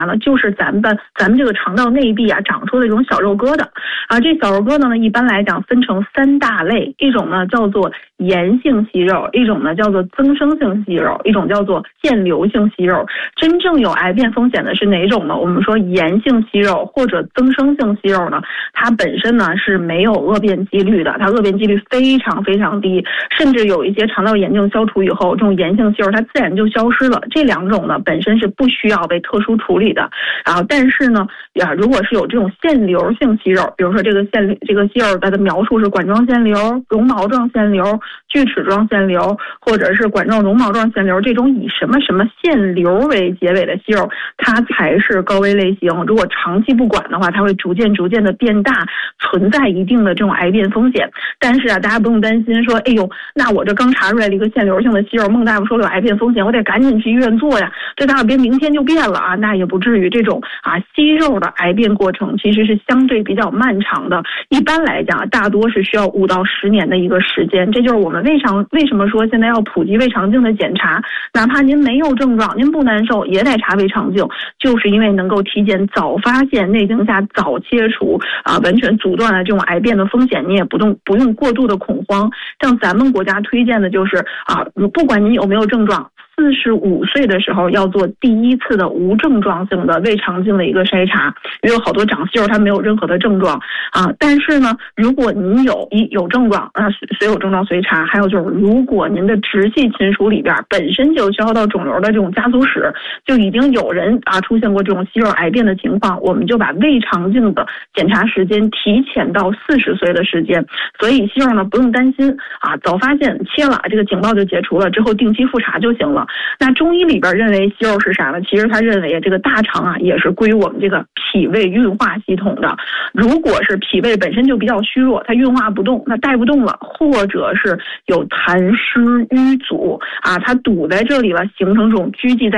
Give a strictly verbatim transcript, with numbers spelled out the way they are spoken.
呢？就是咱们咱们这个肠道内壁啊长出的这种小肉疙瘩啊。这小肉疙瘩呢，一般来讲分成三大类，一种呢叫做炎性息肉，一种呢叫做增生性息肉，一种叫做腺瘤性息肉。真正有癌变风险的是哪种呢？我们说炎性息肉或者增生性息肉呢，它本身呢是没有恶变几率的，它恶变几率非常非常低，甚至有一些肠道炎症消除以后，这种炎性息肉它自然就消失了。这两种呢本身是不需要被特殊处理的啊。但是呢，呀，如果是有这种腺瘤性息肉，比如说这个腺这个息肉它的描述是管状腺瘤、绒毛状腺瘤、锯齿状腺瘤，或者是管状绒毛状腺瘤，这种以什么什么腺瘤为结尾的息肉，它才是高危类型。如果长期不管的话，它会逐渐逐渐的变大，存在一定的这种癌变风险。但是啊，大家不用担心说，哎呦，那我这刚查出来了一个腺瘤性的息肉，孟大夫说有癌变风险，我得赶紧去医院做呀，这大别明天就变了啊，那也不至于。这种啊息肉的癌变过程其实是相对比较漫长的，一般来讲大多是需要五到十年的一个时间。这就是我们为啥为什么说现在要普及胃肠镜的检查，哪怕您没有症状，您不难受也得查胃肠镜，就是因为能够提前早发现，内镜下早切除啊，完全阻断了这种癌变的风险，你也不用不用过度的恐慌。像咱们国家推荐的就是啊，不管您有没有症状，四十五岁的时候要做第一次的无症状性的胃肠镜的一个筛查，因为有好多长息肉它没有任何的症状啊。但是呢，如果您有一有症状啊，随有症状随查。还有就是，如果您的直系亲属里边本身就有消化道肿瘤的这种家族史，就已经有人啊出现过这种息肉癌变的情况，我们就把胃肠镜的检查时间提前到四十岁的时间。所以息肉呢不用担心啊，早发现切了，这个警报就解除了，之后定期复查就行了。那中医里边认为息肉是啥呢？其实他认为这个大肠啊也是归于我们这个脾胃运化系统的。如果是脾胃本身就比较虚弱，它运化不动，那带不动了，或者是有痰湿淤阻啊，它堵在这里了，形成这种拘积在